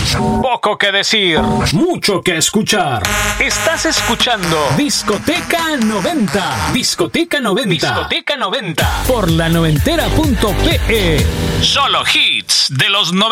Poco que decir, mucho que escuchar. estás escuchando Discoteca 90. Discoteca 90. Discoteca 90. Por la noventera.pe. Solo hits de los 90.